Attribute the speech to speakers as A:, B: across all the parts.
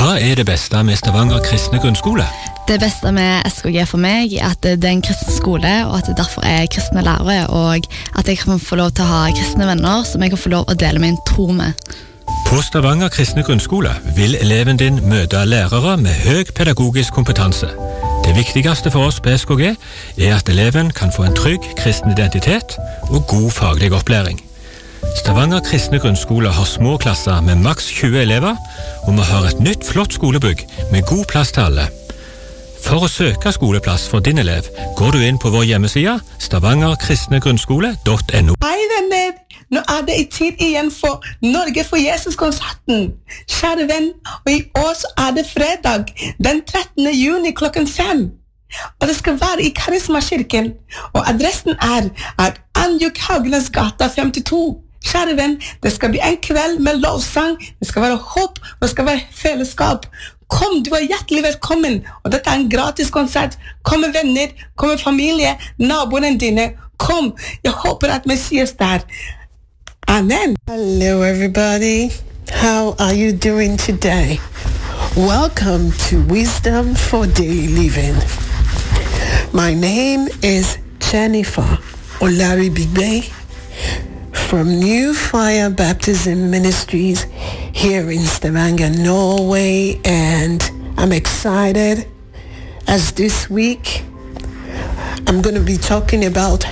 A: Hva det beste med Stavanger kristne grunnskole?
B: Det beste med SKG for meg at det en kristen skole, og at det derfor kristne lærere, og at jeg kan få lov til å ha kristne venner som jeg kan få lov å dele min tro med.
A: På Stavanger kristne grunnskole vil eleven din møte lærere med høy pedagogisk kompetanse. Det viktigste for oss på SKG at eleven kan få en trygg kristen identitet og god faglig opplæring. Stavanger kristne grunnskole har små klasser med maks 20 elever, og vi har et nytt flott skolebygg med god plass til alle. For å søke skoleplass for din elev, går du inn på vår hjemmeside stavangerkristnegrundskole.no.
C: Hei venner, nå det I tid igjen for Norge for Jesus-konserten. Kjære venn, og I år så det fredag, den 13. juni klokken 5. Og det skal være I Karismakirken, og adressen Anjuk Haugenes gata 52. Kjære venn, det skal bli en kveld med lovsang, det skal være håp, og det skal være fellesskap. Kom, du hjertelig velkommen, og dette en gratis konsert. Kom med venner, kom med familie, naboene dine. Kom, jeg håper at Messias der. Amen.
D: Hello everybody, how are you doing today? Welcome to Wisdom for Daily Living. My name is Jennifer Olaribigbe from New Fire Baptism Ministries here in Stavanger, Norway, and I'm excited as this week I'm going to be talking about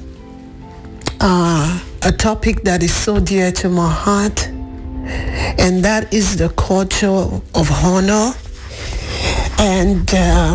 D: a topic that is so dear to my heart, and that is the culture of honor. And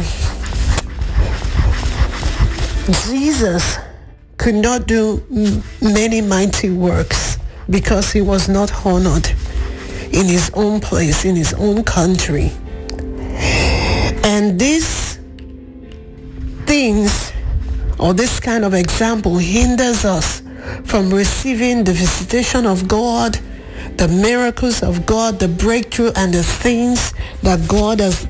D: Jesus could not do many mighty works because he was not honored in his own place, in his own country. And these things, or this kind of example, hinders us from receiving the visitation of God, the miracles of God, the breakthrough, and the things that God has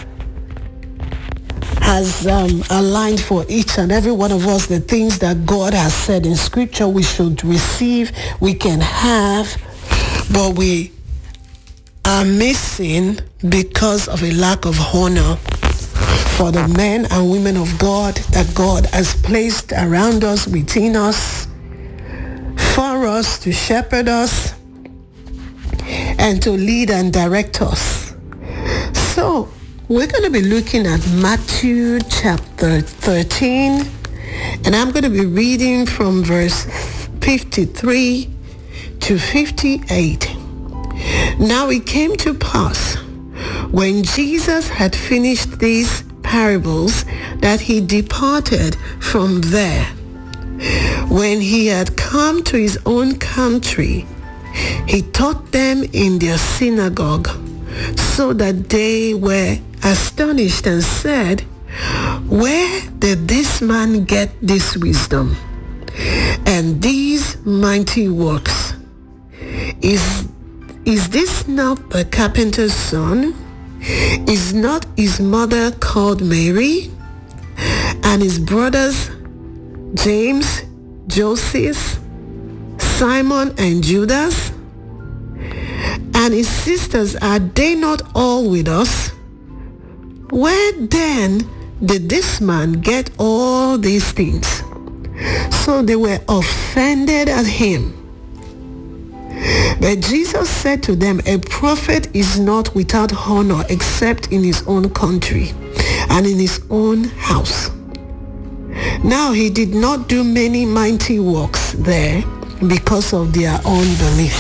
D: aligned for each and every one of us, the things that God has said in Scripture we should receive, we can have, but we are missing because of a lack of honor for the men and women of God that God has placed around us, within us, for us, to shepherd us, and to lead and direct us. So, we're going to be looking at Matthew chapter 13, and I'm going to be reading from verse 53 to 58. Now it came to pass, when Jesus had finished these parables, that he departed from there. When he had come to his own country, he taught them in their synagogue, so that they were astonished and said, "Where did this man get this wisdom and these mighty works? Is this not the carpenter's son? Is not his mother called Mary? And his brothers James, Joseph, Simon, and Judas? And his sisters, are they not all with us? Where then did this man get all these things?" So they were offended at him. But Jesus said to them, "A prophet is not without honor except in his own country and in his own house." Now he did not do many mighty works there because of their unbelief.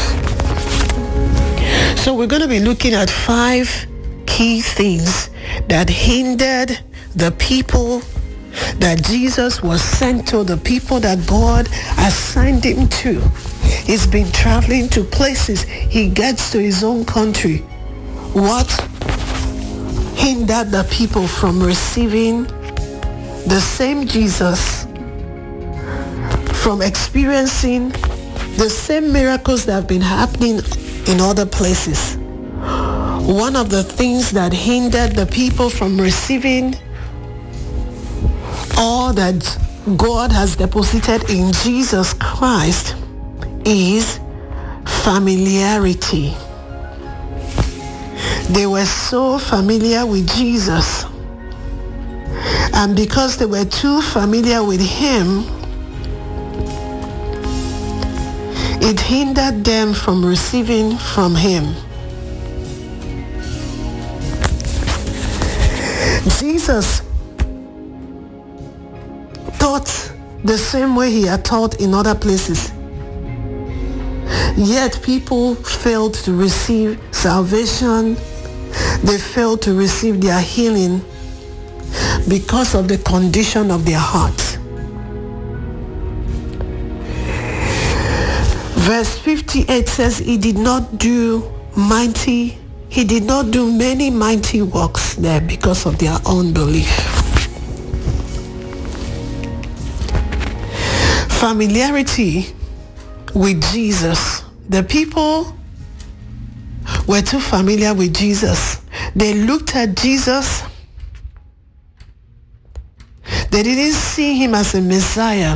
D: So we're going to be looking at 5 key things that hindered the people that Jesus was sent to, the people that God assigned him to. He's been traveling to places. He gets to his own country. What hindered the people from receiving the same Jesus, from experiencing the same miracles that have been happening in other places? One of the things that hindered the people from receiving all that God has deposited in Jesus Christ is familiarity. They were so familiar with Jesus. And because they were too familiar with him, it hindered them from receiving from him. Jesus taught the same way he had taught in other places. Yet people failed to receive salvation. They failed to receive their healing because of the condition of their heart. Verse 58 says he did not do many mighty works there because of their unbelief. Familiarity with Jesus. The people were too familiar with Jesus. They looked at Jesus. They didn't see him as a Messiah.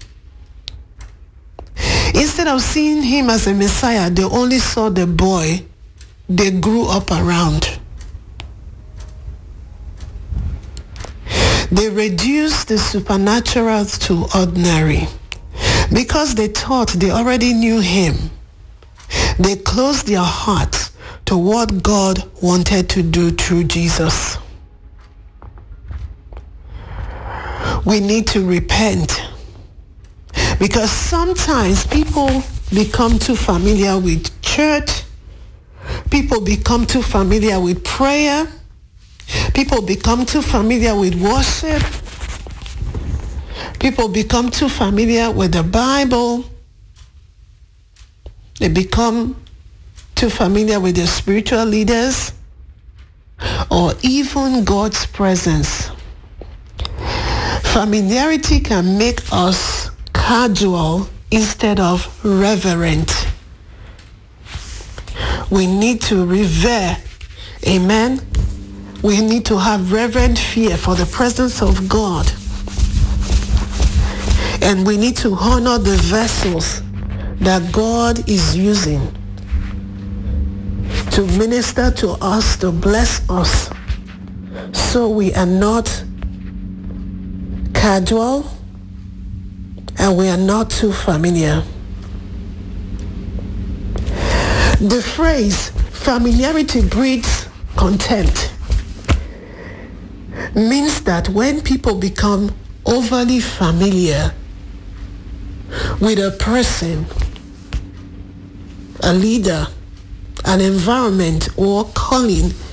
D: Instead of seeing him as a Messiah, they only saw the boy they grew up around. They reduced the supernatural to ordinary. Because they thought they already knew him, they closed their hearts to what God wanted to do through Jesus. We need to repent, because sometimes people become too familiar with church. People become too familiar with prayer. People become too familiar with worship. People become too familiar with the Bible. They become too familiar with their spiritual leaders or even God's presence. Familiarity can make us casual instead of reverent. We need to revere. Amen. We need to have reverent fear for the presence of God. And we need to honor the vessels that God is using to minister to us, to bless us, so we are not casual and we are not too familiar. The phrase familiarity breeds contempt means that when people become overly familiar with a person, a leader, an environment, or calling,